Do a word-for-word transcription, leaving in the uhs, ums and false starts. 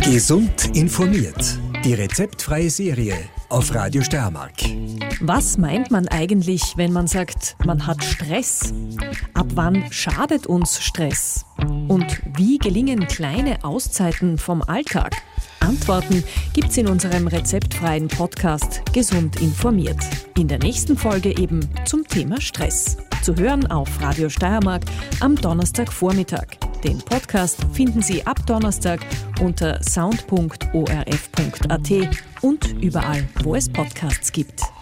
Gesund informiert. Die rezeptfreie Serie auf Radio Steiermark. Was meint man eigentlich, wenn man sagt, man hat Stress? Ab wann schadet uns Stress? Und wie gelingen kleine Auszeiten vom Alltag? Antworten gibt's in unserem rezeptfreien Podcast Gesund informiert. In der nächsten Folge eben zum Thema Stress. Zu hören auf Radio Steiermark am Donnerstagvormittag. Den Podcast finden Sie ab Donnerstag unter sound punkt o r f punkt a t und überall, wo es Podcasts gibt.